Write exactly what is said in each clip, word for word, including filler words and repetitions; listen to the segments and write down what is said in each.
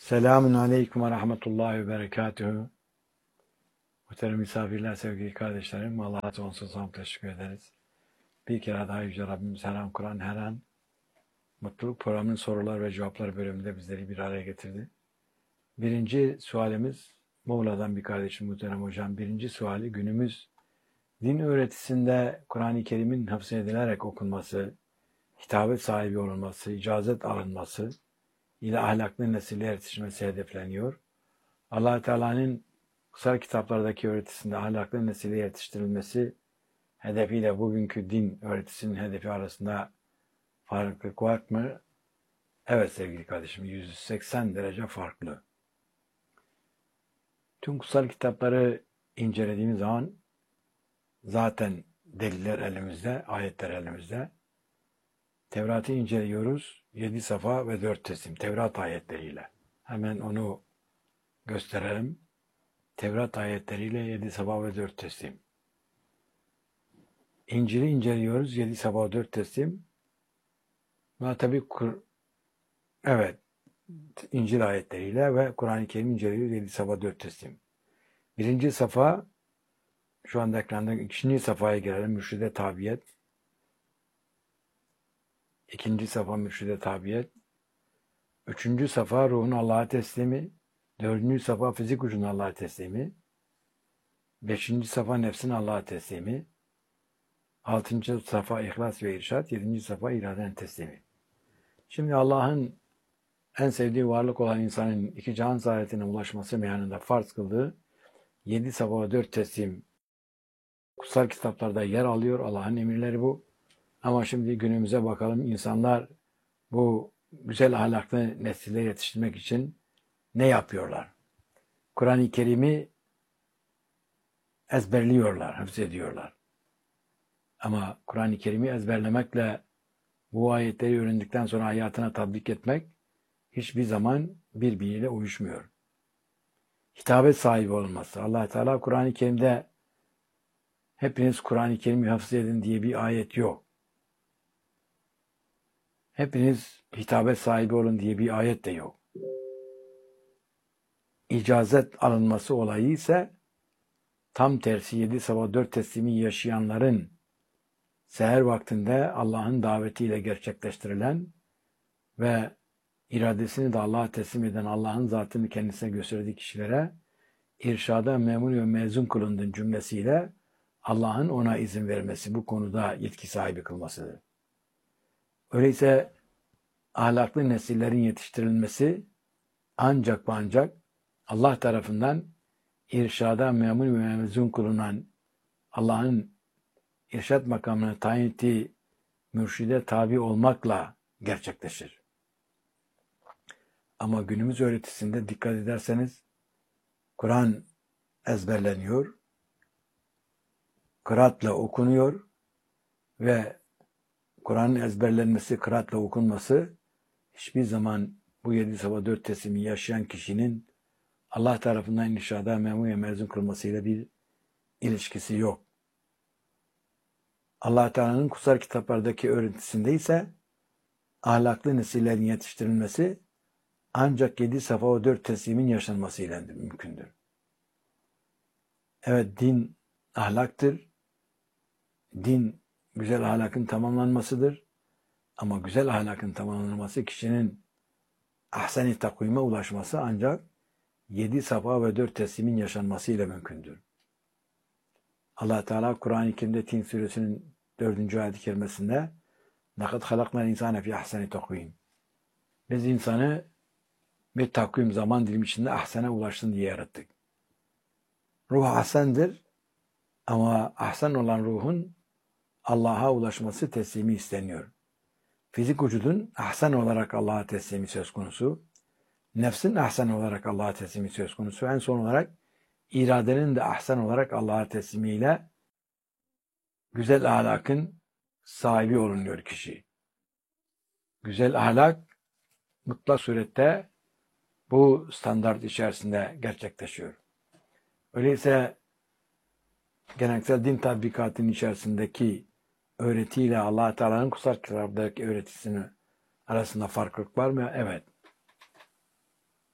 Selamun Aleyküm ve Rahmetullahi ve Berekatühü. Muhterem misafirler, sevgili kardeşlerim, Allah'a sonsuz hamd teşekkür ederiz. Bir kere daha Yüce Rabbimiz her an Kur'an, her an Mutluluk Programı'nın sorular ve cevaplar bölümünde bizleri bir araya getirdi. Birinci sualimiz, Muğla'dan bir kardeşim muhterem hocam. Birinci suali, günümüz din öğretisinde Kur'an-ı Kerim'in hafzedilerek okunması, hitabet sahibi olunması, icazet alınması ile ahlaklı nesiller yetişmesi hedefleniyor. Allah Teala'nın kutsal kitaplardaki öğretisinde ahlaklı nesili yetiştirilmesi hedefiyle bugünkü din öğretisinin hedefi arasında farklılık var mı? Evet sevgili kardeşim, yüz seksen derece farklı. Tüm kutsal kitapları incelediğimiz zaman zaten deliller elimizde, ayetler elimizde. Tevrat'ı inceliyoruz. Yedi safa ve dört teslim. Tevrat ayetleriyle. Hemen onu gösterelim. Tevrat ayetleriyle yedi safa ve dört teslim. İncil'i inceliyoruz. Yedi safa dört teslim. Ve tabi Kur evet İncil ayetleriyle ve Kur'an-ı Kerim inceliyoruz. Yedi safa dört teslim. Birinci safa, şu anda ekranda ikinci safhaya gelelim. Mürşide tabiyet. İkinci safa mürşide tabiyet. Üçüncü safa ruhun Allah'a teslimi. Dördüncü safa fizik ucunun Allah'a teslimi. Beşinci safa nefsin Allah'a teslimi. Altıncı safa ihlas ve irşat. Yedinci safa iraden teslimi. Şimdi Allah'ın en sevdiği varlık olan insanın iki can saadetine ulaşması meyanında farz kıldığı yedi safa ve dört teslim kutsal kitaplarda yer alıyor. Allah'ın emirleri bu. Ama şimdi günümüze bakalım. İnsanlar bu güzel ahlaklı nesille yetiştirmek için ne yapıyorlar? Kur'an-ı Kerim'i ezberliyorlar, hafzediyorlar. Ama Kur'an-ı Kerim'i ezberlemekle bu ayetleri öğrendikten sonra hayatına tatbik etmek hiçbir zaman birbiriyle uyuşmuyor. Hitabet sahibi olması. Allah Teala Kur'an-ı Kerim'de hepiniz Kur'an-ı Kerim'i hafız edin diye bir ayet yok. Hepiniz hitabet sahibi olun diye bir ayet de yok. İcazet alınması olayı ise tam tersi yedi sabah dört teslimi yaşayanların seher vaktinde Allah'ın davetiyle gerçekleştirilen ve iradesini de Allah'a teslim eden, Allah'ın zatını kendisine gösterdiği kişilere irşada memur ve mezun kılındığın cümlesiyle Allah'ın ona izin vermesi, bu konuda yetki sahibi kılmasıdır. Öyleyse ahlaklı nesillerin yetiştirilmesi ancak ve ancak Allah tarafından irşada memur ve mezun kılınan, Allah'ın irşat makamına tayin ettiği mürşide tabi olmakla gerçekleşir. Ama günümüz öğretisinde dikkat ederseniz Kur'an ezberleniyor, kıraatla okunuyor ve Kur'an'ın ezberlenmesi, kıraatla okunması hiçbir zaman bu yedi sabah dört teslimi yaşayan kişinin Allah tarafından irşada memur ve mezun kılmasıyla bir ilişkisi yok. Allah Teala'nın kutsal kitaplardaki öğretisinde ise ahlaklı nesillerin yetiştirilmesi ancak yedi safa o dört teslimin yaşanmasıyla mümkündür. Evet, din ahlaktır. Din güzel ahlakın tamamlanmasıdır. Ama güzel ahlakın tamamlanması kişinin ahsen-i takvime ulaşması ancak yedi safa ve dört teslimin yaşanmasıyla mümkündür. Allah Teala Kur'an-ı Kerim'de Tin suresinin dördüncü ayet-i kerimesinde لَقَدْ خَلَقْنَا الْاِنْسَانَ فِي اَحْسَنِ takvim. Biz insanı bir takvim zaman dilimi içinde ahsene ulaşsın diye yarattık. Ruh ahsendir ama ahsen olan ruhun Allah'a ulaşması teslimi isteniyor. Fizik vücudun ahsen olarak Allah'a teslimi söz konusu. Nefsin ahsen olarak Allah'a teslimi söz konusu. En son olarak iradenin de ahsen olarak Allah'a teslimiyle güzel ahlakın sahibi olunuyor kişi. Güzel ahlak mutlak surette bu standart içerisinde gerçekleşiyor. Öyleyse geleneksel din tatbikatının içerisindeki öğretiyle Allah Teala'nın kutsal kitaplardaki öğretisinin arasında farklılık var mı? Evet.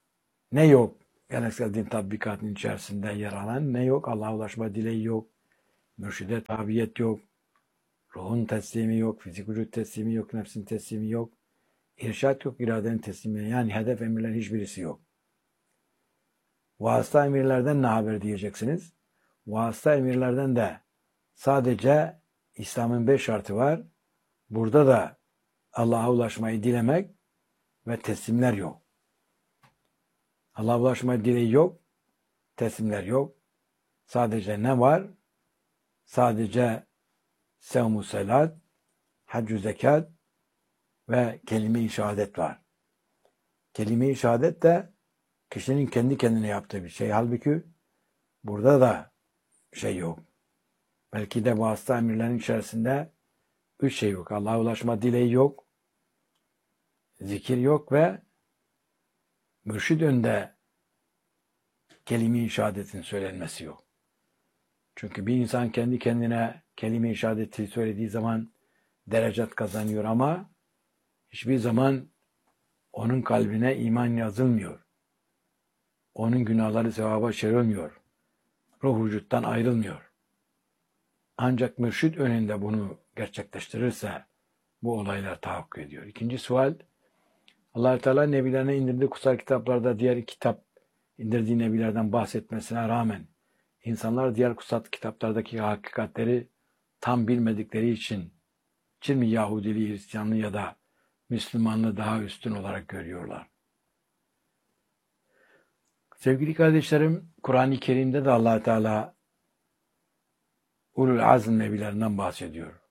Ne yok? Geleneksel din tatbikatının içerisinde yer alan ne yok? Allah'a ulaşma dileği yok. Mürşide tabiyet yok. Ruhun teslimi yok. Fizik vücut teslimi yok. Nefsin teslimi yok. İrşat yok. İradenin teslimi. Yani hedef emirlerin hiçbirisi yok. Vasıta emirlerden ne haber diyeceksiniz? Vasıta emirlerden de sadece İslam'ın beş şartı var. Burada da Allah'a ulaşmayı dilemek ve teslimler yok. Allah'a ulaşmayı dileği yok. Teslimler yok. Sadece ne var? Sadece sevmu selat, haccü zekat ve kelime-i şehadet var. Kelime-i şehadet de kişinin kendi kendine yaptığı bir şey. Halbuki burada da şey yok. Belki de vasıta emirlerin içerisinde üç şey yok. Allah'a ulaşma dileği yok. Zikir yok ve mürşid önünde kelime-i şehadetin söylenmesi yok. Çünkü bir insan kendi kendine kelime-i şehadeti söylediği zaman derecat kazanıyor ama hiçbir zaman onun kalbine iman yazılmıyor. Onun günahları sevaba çevrilmiyor. Ruh vücuttan ayrılmıyor. Ancak mürşid önünde bunu gerçekleştirirse bu olaylar tahakkuk ediyor. İkinci sual, Allah-u Teala nebilerine indirdiği kutsal kitaplarda diğer kitap indirdiği nebilerden bahsetmesine rağmen İnsanlar diğer kutsal kitaplardaki hakikatleri tam bilmedikleri için için mi Yahudiliği, Hristiyanlığı ya da Müslümanlığı daha üstün olarak görüyorlar? Sevgili kardeşlerim, Kur'an-ı Kerim'de de Allah Teala Ulul Azm nebilerinden bahsediyor.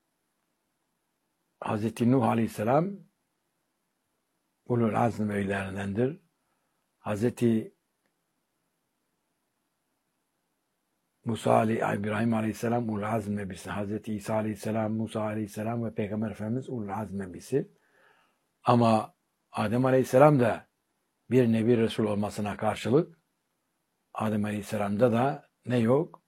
Hazreti Nuh Aleyhisselam Ulul Azm nebilerindendir. Hazreti Musa Aleyhisselam, İbrahim Aleyhisselam Ulul Azm nebisi, Hazreti İsa Aleyhisselam, Musa Aleyhisselam ve Peygamber Efendimiz Ulul Azm nebisi. Ama Adem Aleyhisselam da bir Nebi Resul olmasına karşılık Adem Aleyhisselam'da da ne yok?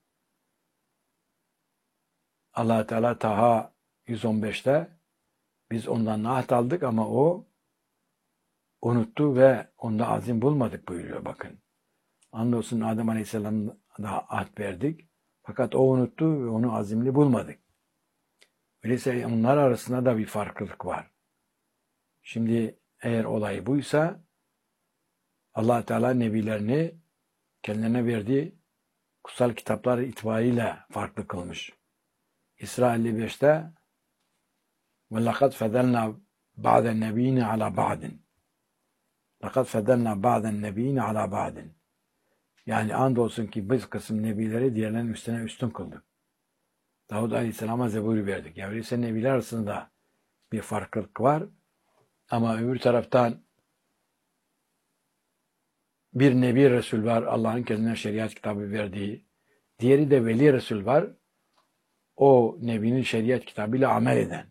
Allah Teala Taha yüz on beşte biz ondan ahd aldık ama o unuttu ve onda azim bulmadık buyuruyor bakın. Andolsun Adem Aleyhisselam'a ahd verdik. Fakat o unuttu ve onu azimli bulmadık. Öyleyse onlar arasında da bir farklılık var. Şimdi eğer olay buysa Allah Teala nebilerini kendilerine verdiği kutsal kitaplar itibariyle farklı kılmış. İsra elli beşte وَلَقَدْ فَدَلْنَا بَعْدَ النَّب۪ينَ عَلَى بَعْدٍ لَقَدْ فَدَلْنَا بَعْدَ النَّب۪ينَ عَلَى بَعْدٍ Yani andolsun ki biz kısım nebileri diğerlerinin üstüne üstün kıldık. Davud Aleyhisselam'a Zebur'u verdik. Yani öyleyse nebiler arasında bir farklılık var. Ama öbür taraftan bir Nebi Resul var. Allah'ın kendine şeriat kitabı verdiği. Diğeri de Veli Resul var. O Nebi'nin şeriat kitabıyla amel eden.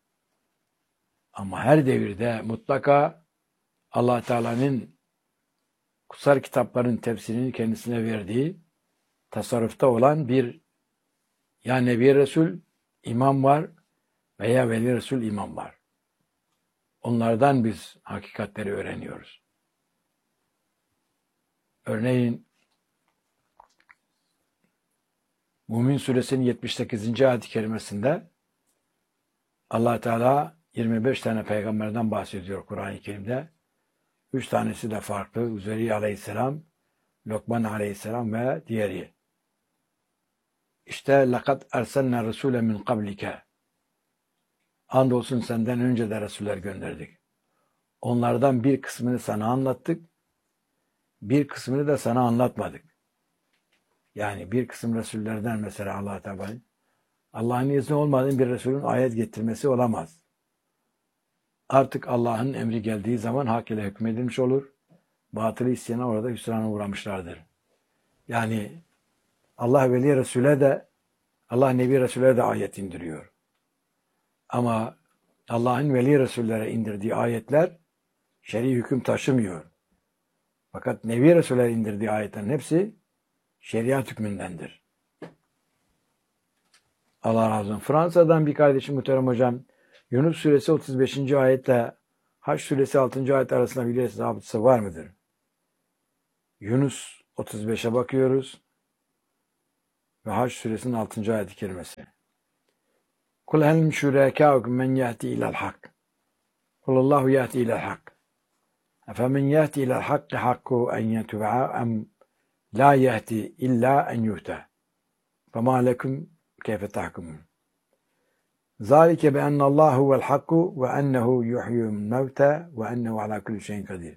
Ama her devirde mutlaka Allah Teala'nın kutsal kitapların tefsirini kendisine verdiği tasarrufta olan bir ya Nebi Resul imam var veya Veli Resul imam var. Onlardan biz hakikatleri öğreniyoruz. Örneğin Mümin Suresinin yetmiş sekizinci ayet-i kerimesinde Allah Teala yirmi beş tane peygamberden bahsediyor Kur'an-ı Kerim'de. Üç tanesi de farklı. Üzeyir Aleyhisselam, Lokman Aleyhisselam ve diğeri. İşte لَقَدْ اَرْسَلْنَا رَسُولًا مِنْ قَبْلِكَ Andolsun senden önce de Resuller gönderdik. Onlardan bir kısmını sana anlattık, bir kısmını da sana anlatmadık. Yani bir kısım Resullerden mesela Allah Teala Allah'ın izni olmadan bir Resulün ayet getirmesi olamaz. Artık Allah'ın emri geldiği zaman hak ile hükmedilmiş olur. Batılı isyana orada hüsrana uğramışlardır. Yani Allah Veli Resul'e de Allah Nebi Resul'e de ayet indiriyor. Ama Allah'ın Veli Resul'lere indirdiği ayetler şer'i hüküm taşımıyor. Fakat Nebi Resul'e indirdiği ayetlerin hepsi şeriat hükmündendir. Allah razı olsun. Fransa'dan bir kardeşim muhterem hocam Yunus suresi otuz beşinci ayetle Haç suresi altıncı ayet arasında bir hesabısı var mıdır? Yunus otuz beşe bakıyoruz ve Hac suresinin altıncı ayet-i kerimesi. Kul hel min şurakâikum men yehdi ilel hak. Kulullahu yehdi ilel hak. Efemen yehdi ilel hakki hakku en yetub'a em la yehdi illa en yuhta. Fema lekum keyfe tahkumun. Zalike bi ennallâhu huvel hakku ve ennehu yuhyul mevte ve ennehu ala kulli şeyin kadir.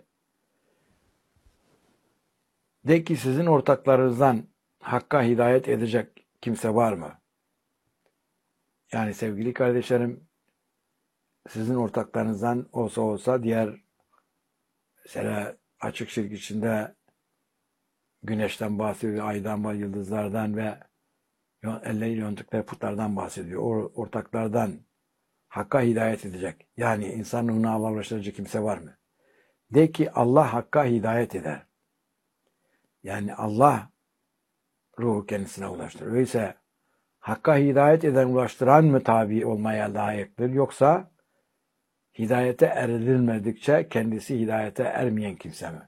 De ki sizin ortaklarınızdan hakka hidayet edecek kimse var mı? Yani sevgili kardeşlerim, sizin ortaklarınızdan olsa olsa diğer mesela açık şirk içinde güneşten bahsediyor, aydan ve yıldızlardan ve elleriyle yontukları putlardan bahsediyor. O ortaklardan hakka hidayet edecek. Yani insan ruhuna Allah'a ulaştırıcı kimse var mı? De ki Allah hakka hidayet eder. Yani Allah ruhu kendisine ulaştırır. Öyleyse hakka hidayet eden, ulaştıran mı tabi olmaya layıktır? Yoksa hidayete erilmedikçe kendisi hidayete ermeyen kimse mi?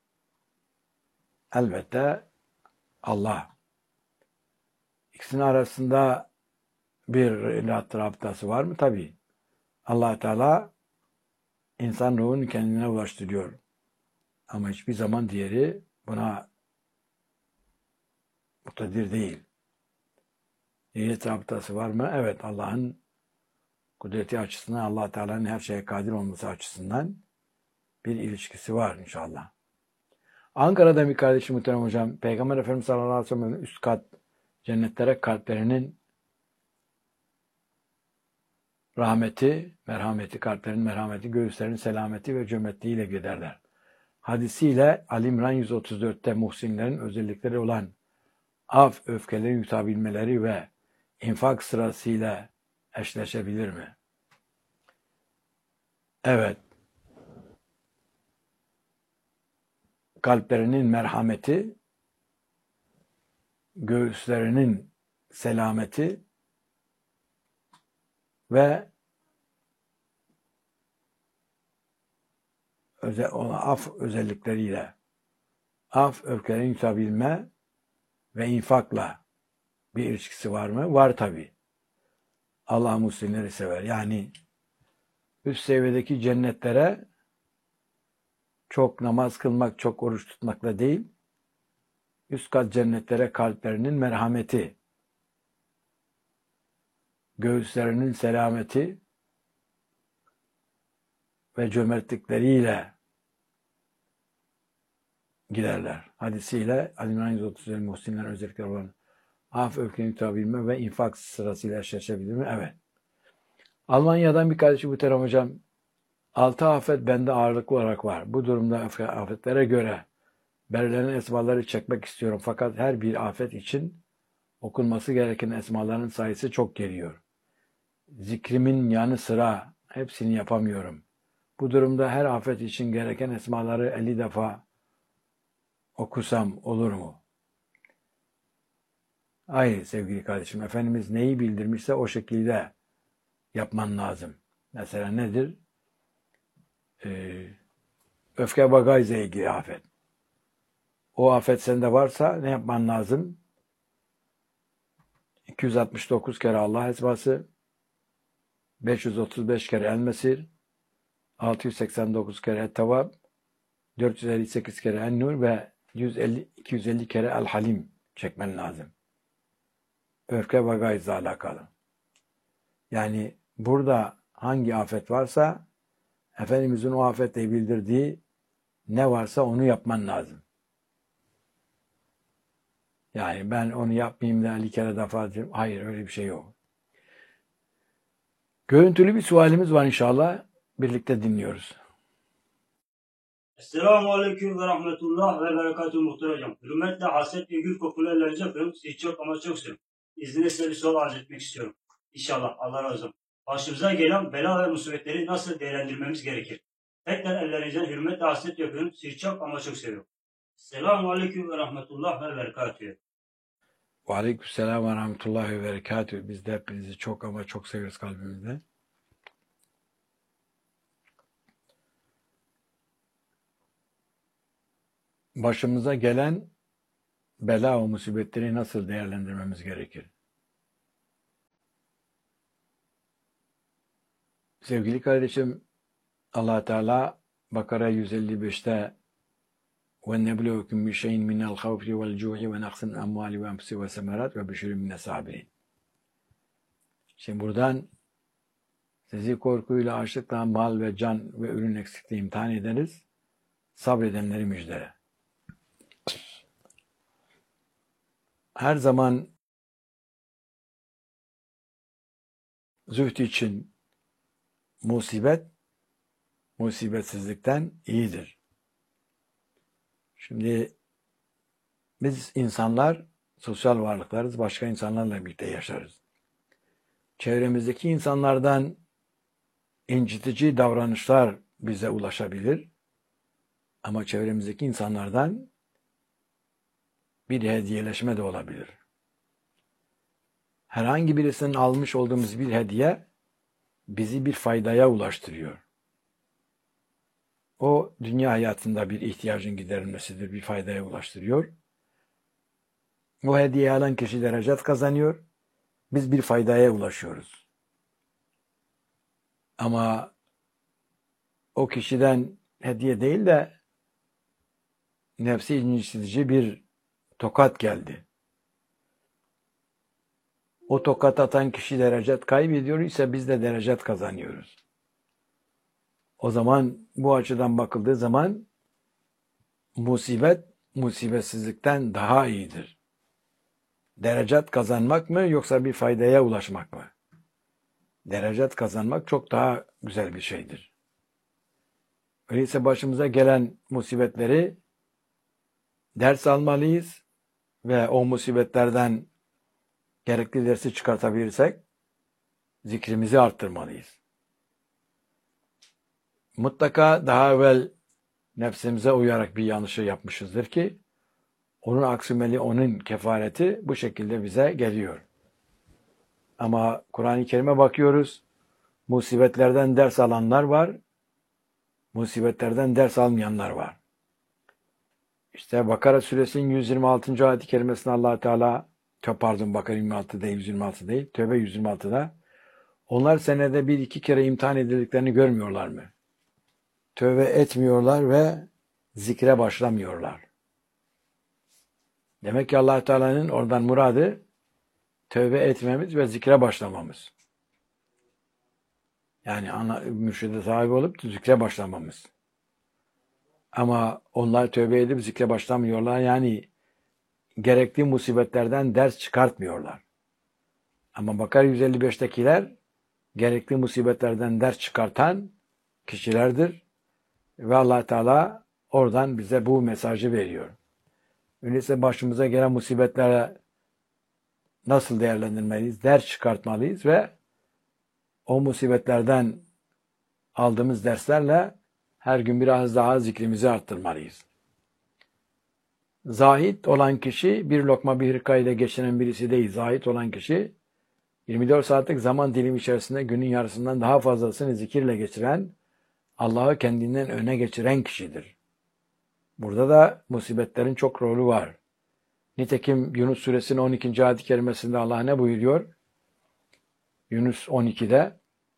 Elbette Allah. İkisinin arasında bir ilat rabıtası var mı? Tabii. Allah Teala insan ruhunu kendine ulaştırıyor. Ama hiçbir zaman diğeri buna muktedir değil. İlat rabıtası var mı? Evet, Allah'ın kudreti açısından, Allah Teala'nın her şeye kadir olması açısından bir ilişkisi var inşallah. Ankara'da bir kardeşim muhterem hocam, Peygamber Efendimiz sallallahu aleyhi ve sellem'in üst kat cennetlere kalplerinin rahmeti, merhameti, kalplerin merhameti, göğüslerin selameti ve cömertliğiyle giderler. Hadisiyle Ali İmran yüz otuz dörtte muhsinlerin özellikleri olan af, öfkelerin yutabilmeleri ve infak sırasıyla eşleşebilir mi? Evet. Kalplerinin merhameti, göğüslerinin selameti ve özel, af özellikleriyle af, öfkelerin yutabilme ve infakla bir ilişkisi var mı? Var tabi. Allah muhsinleri sever. Yani üst seviyedeki cennetlere çok namaz kılmak, çok oruç tutmakla değil, üst kat cennetlere kalplerinin merhameti, göğüslerinin selameti ve cömertlikleriyle giderler. Hadisiyle Ali İmran yüz otuz muhsinlerin özellikleri olan af, öfkenin yutabilme ve infak sırasıyla eşleşebilir mi? Evet. Almanya'dan bir kardeşim muhterem hocam, altı afet bende ağırlıklı olarak var. Bu durumda afetlere göre belirlenen esmaları çekmek istiyorum. Fakat her bir afet için okunması gereken esmaların sayısı çok geliyor. Zikrimin yanı sıra hepsini yapamıyorum. Bu durumda her afet için gereken esmaları elli defa okusam olur mu? Hayır sevgili kardeşim. Efendimiz neyi bildirmişse o şekilde yapman lazım. Mesela nedir? Ee, öfke bagajla ilgili afet. O afet sende varsa ne yapman lazım? iki yüz altmış dokuz kere Allah esması, beş yüz otuz beş kere El Mesir, altı yüz seksen dokuz kere Et-Tevvab, dört yüz elli sekiz kere En-Nur ve yüz elli, iki yüz elli kere El-Halim çekmen lazım. Öfke ve gayzla alakalı. Yani burada hangi afet varsa Efendimizin o afetle bildirdiği ne varsa onu yapman lazım. Yani ben onu yapmayayım da elli kere defa diyeyim. Hayır, öyle bir şey yok. Görüntülü bir sualimiz var inşallah. Birlikte dinliyoruz. Esselamu Aleyküm ve Rahmetullah ve Berekatuhu muhterem hocam. Hürmetle haset ve gül kokulu ellerinizle öpüyorum. Sizi çok ama çok seviyorum. İzninizle size bir soru arz etmek istiyorum. İnşallah Allah razı olsun. Başımıza gelen bela ve musibetleri nasıl değerlendirmemiz gerekir? Tekrar ellerinizden hürmetle hasetle öpüyorum. Sizi çok ama çok seviyorum. Esselamu Aleyküm ve Rahmetullah ve Berekatuhu. Ve aleykümselam ve rahmetullahi ve berekatuhu. Biz de hepinizi çok ama çok seviyoruz kalbimizde. başımıza gelen bela ve musibetleri nasıl değerlendirmemiz gerekir? Sevgili kardeşim, Allah Teala Bakara yüz elli beşte وَنَّبْلُوكُمْ بِشَيْءٍ مِنَ الْخَوْفِ وَالْجُوعِ وَنَقْصٍ مِنَ الْأَمْوَالِ وَأَنْفُسِ وَالثَّمَرَاتِ وَبَشِّرِ مِنَ الصَّابِرِينَ. Şimdi buradan sizi korkuyla, açlıkla, mal ve can ve ürün eksikliği imtihan ederiz. Sabredenleri müjdele. Her zaman zühd için musibet, musibetsizlikten iyidir. Şimdi biz insanlar sosyal varlıklarız, başka insanlarla birlikte yaşarız. Çevremizdeki insanlardan incitici davranışlar bize ulaşabilir. Ama çevremizdeki insanlardan bir hediyeleşme de olabilir. Herhangi birisinin almış olduğumuz bir hediye bizi bir faydaya ulaştırıyor. O dünya hayatında bir ihtiyacın giderilmesidir, bir faydaya ulaştırıyor. O hediye alan kişi derecet kazanıyor. Biz bir faydaya ulaşıyoruz. Ama o kişiden hediye değil de nefsi incitici bir tokat geldi. O tokat atan kişi derecet kaybediyor ise biz de derecet kazanıyoruz. O zaman bu açıdan bakıldığı zaman musibet musibetsizlikten daha iyidir. Derecet kazanmak mı yoksa bir faydaya ulaşmak mı? Derecet kazanmak çok daha güzel bir şeydir. Öyleyse başımıza gelen musibetleri ders almalıyız ve o musibetlerden gerekli dersi çıkartabilirsek zikrimizi arttırmalıyız. Mutlaka daha evvel nefsimize uyarak bir yanlışı yapmışızdır ki onun aksimeli, onun kefareti bu şekilde bize geliyor. Ama Kur'an-ı Kerim'e bakıyoruz. Musibetlerden ders alanlar var. Musibetlerden ders almayanlar var. İşte Bakara suresinin yüz yirmi altıncı ayet-i kerimesinde Allah Teala, pardon Bakara yirmi altı değil, yüz yirmi altı değil, Tövbe yüz yirmi altıda onlar senede bir iki kere imtihan edildiklerini görmüyorlar mı? Tövbe etmiyorlar ve zikre başlamıyorlar. Demek ki Allah Teala'nın oradan muradı tövbe etmemiz ve zikre başlamamız. Yani ana, mürşide sahibi olup zikre başlamamız. Ama onlar tövbe edip zikre başlamıyorlar. Yani gerekli musibetlerden ders çıkartmıyorlar. Ama Bakara yüz elli beştekiler gerekli musibetlerden ders çıkartan kişilerdir. Ve Allah Teala oradan bize bu mesajı veriyor. Öyleyse başımıza gelen musibetlere nasıl değerlendirmeliyiz? Ders çıkartmalıyız ve o musibetlerden aldığımız derslerle her gün biraz daha zikrimizi arttırmalıyız. Zahid olan kişi bir lokma bir hırka ile geçinen birisi değil. Zahid olan kişi yirmi dört saatlik zaman dilimi içerisinde günün yarısından daha fazlasını zikirle geçiren, Allah'ı kendinden öne geçiren kişidir. Burada da musibetlerin çok rolü var. Nitekim Yunus suresinin on ikinci ayet-i kerimesinde Allah ne buyuruyor? Yunus on ikide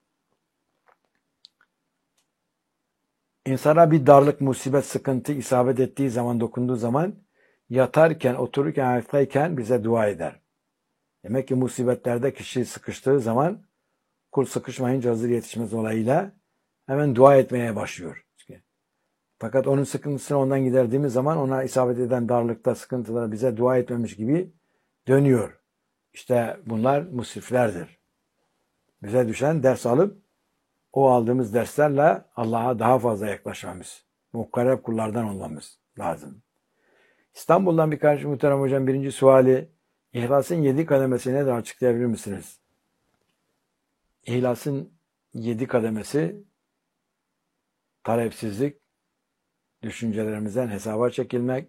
İnsana bir darlık, musibet, sıkıntı isabet ettiği zaman, dokunduğu zaman yatarken, otururken, ayaktayken bize dua eder. Demek ki musibetlerde kişi sıkıştığı zaman kul sıkışmayınca hazır yetişmez olayıyla hemen dua etmeye başlıyor. Fakat onun sıkıntısını ondan giderdiğimiz zaman ona isabet eden darlıkta, sıkıntıda bize dua etmemiş gibi dönüyor. İşte bunlar musriflerdir. Bize düşen ders alıp o aldığımız derslerle Allah'a daha fazla yaklaşmamız, mukkarreb kullardan olmamız lazım. İstanbul'dan bir kardeşim muhterem hocam birinci suali, İhlas'ın yedi kademesi nedir açıklayabilir misiniz? İhlas'ın yedi kademesi talepsizlik, düşüncelerimizden hesaba çekilmek,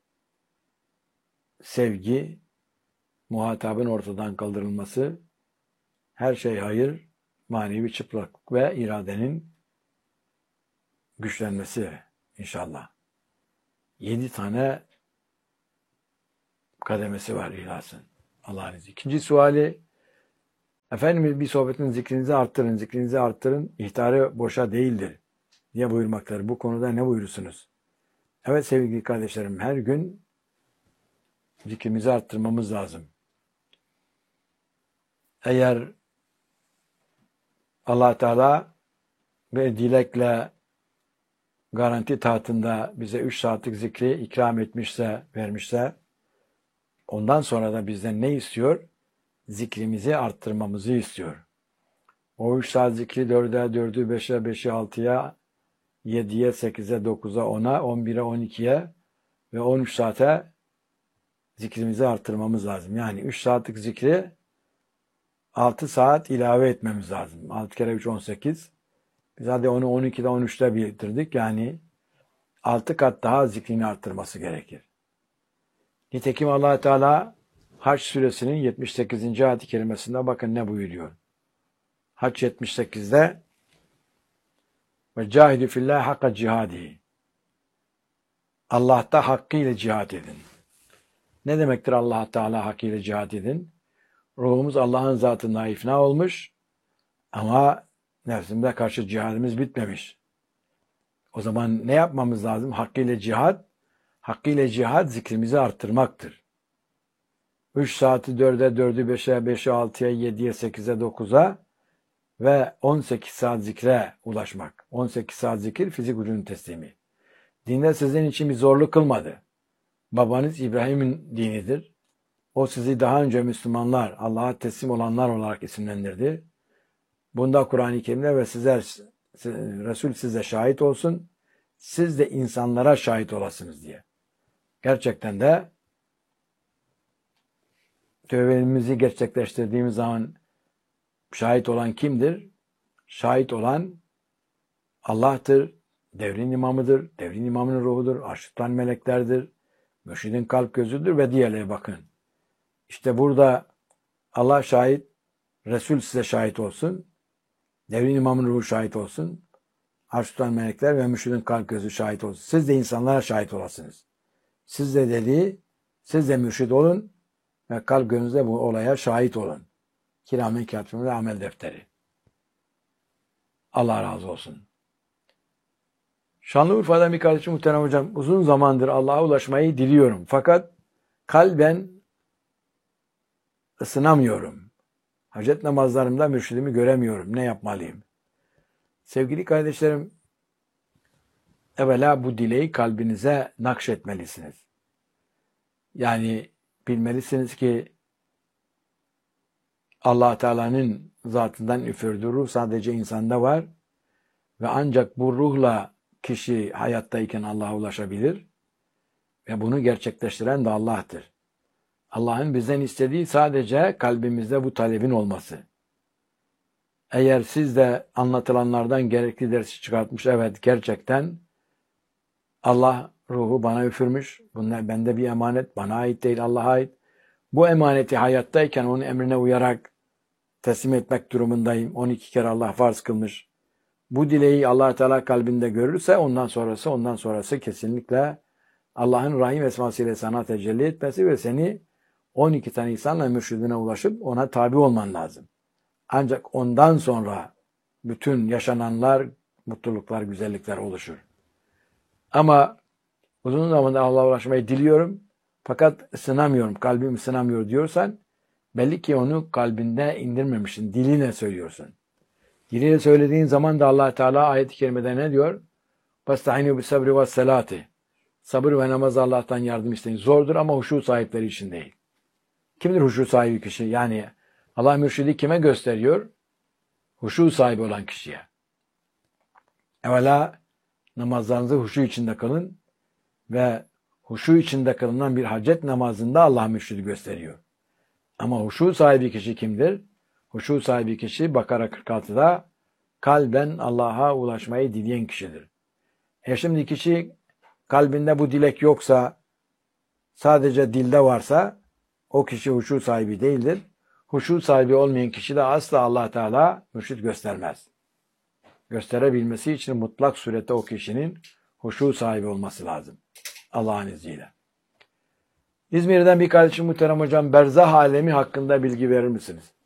sevgi, muhatabın ortadan kaldırılması, her şey hayır, manevi çıplaklık ve iradenin güçlenmesi inşallah. yedi tane kademesi var ihlasın. Allah'ın izniyle. İkinci suali, Efendimiz bir sohbetin zikrinizi arttırın, zikrinizi arttırın, ihtarı boşa değildir diye buyurmaktadır. Bu konuda ne buyurursunuz? Evet sevgili kardeşlerim, her gün zikrimizi arttırmamız lazım. Eğer Allah Teala bir dilekle garanti tahtında bize üç saatlik zikri ikram etmişse, vermişse, ondan sonra da bizden ne istiyor? Zikrimizi arttırmamızı istiyor. O üç saat zikri dörde, dördü, beşe, beşe, altıya, yediye, sekize, dokuza, ona, on bire, on ikiye ve on üç saate zikrimizi arttırmamız lazım. Yani üç saatlik zikri altı saat ilave etmemiz lazım. altı kere üç, on sekiz. Biz hadi onu on ikide, on üçte bitirdik. Yani altı kat daha zikrini arttırması gerekir. Nitekim Allah Teala Hac suresinin yetmiş sekizinci ayet-i kerimesinde bakın ne buyuruyor. Hac yetmiş sekizde ve cahidu fillah hakka cihadi. Allah'ta hakkıyla cihad edin. Ne demektir Allah Teala hakkıyla cihad edin? Ruhumuz Allah'ın zatına ifna olmuş ama nefsimize karşı cihadımız bitmemiş. O zaman ne yapmamız lazım? Hakkıyla cihad, hakkıyla cihad zikrimizi arttırmaktır. üç saati dörde, dördü beşe, beşe, altıya, yediye, sekize, dokuza ve on sekiz saat zikre ulaşmak. on sekiz saat zikir fizik gücünün teslimi. Dinde sizin için bir zorluk kılmadı. Babanız İbrahim'in dinidir. O sizi daha önce Müslümanlar, Allah'a teslim olanlar olarak isimlendirdi. Bunda Kur'an-ı Kerim'de ve sizler, Resul size şahit olsun, siz de insanlara şahit olasınız diye. Gerçekten de tövbemizi gerçekleştirdiğimiz zaman şahit olan kimdir? Şahit olan Allah'tır, devrin imamıdır, devrin imamının ruhudur, arştan meleklerdir, mürşidin kalp gözüdür ve diğerleri bakın. İşte burada Allah şahit, Resul size şahit olsun, devrin imamının ruhu şahit olsun, arştan melekler ve mürşidin kalp gözü şahit olsun. Siz de insanlara şahit olasınız. Siz de dediği, siz de mürşid olun ve kalp gözünüzde bu olaya şahit olun. Kiramen katibin ve amel defteri. Allah razı olsun. Şanlıurfa'dan bir kardeşim muhterem hocam, uzun zamandır Allah'a ulaşmayı diliyorum. Fakat kalben ısınamıyorum. Hacet namazlarımda mürşidimi göremiyorum. Ne yapmalıyım? Sevgili kardeşlerim, evvela bu dileği kalbinize nakşetmelisiniz. Yani bilmelisiniz ki Allah Teala'nın zatından üfürdüğü ruh sadece insanda var ve ancak bu ruhla kişi hayattayken Allah'a ulaşabilir ve bunu gerçekleştiren de Allah'tır. Allah'ın bizden istediği sadece kalbimizde bu talebin olması. Eğer siz de anlatılanlardan gerekli dersi çıkartmış, evet gerçekten Allah ruhu bana üfürmüş, bunlar bende bir emanet, bana ait değil, Allah'a ait. Bu emaneti hayattayken onun emrine uyarak teslim etmek durumundayım. on iki kere Allah farz kılmış. Bu dileği Allah Teala kalbinde görürse ondan sonrası ondan sonrası kesinlikle Allah'ın Rahim esmasıyla sana tecelli etmesi ve seni on iki tane insanla mürşidine ulaşıp ona tabi olman lazım. Ancak ondan sonra bütün yaşananlar, mutluluklar, güzellikler oluşur. Ama uzun zamandır Allah'a ulaşmayı diliyorum fakat ısınamıyorum, kalbim ısınamıyor diyorsan belli ki onu kalbinde indirmemişsin, diline söylüyorsun. Diliyle söylediğin zaman da Allah Teala ayet-i kerimede ne diyor? "Vesta'inu bis-sabri ve's-salati." Sabır ve namaz Allah'tan yardım isteyin. Zordur ama huşu sahipleri için değil. Kimdir huşu sahibi kişi? Yani Allah mürşidi kime gösteriyor? Huşu sahibi olan kişiye. Evvela namazlarınızı huşu içinde kılın ve huşu içinde kılınan bir hacet namazında Allah mürşidi gösteriyor. Ama huşu sahibi kişi kimdir? Huşu sahibi kişi Bakara kırk altıda kalben Allah'a ulaşmayı dileyen kişidir. E şimdi kişi kalbinde bu dilek yoksa, sadece dilde varsa o kişi huşu sahibi değildir. Huşu sahibi olmayan kişi de asla Allah Teala mürşid göstermez. Gösterebilmesi için mutlak surette o kişinin huşu sahibi olması lazım. Allah'ın izniyle. İzmir'den bir kardeşim muhterem hocam berzah alemi hakkında bilgi verir misiniz?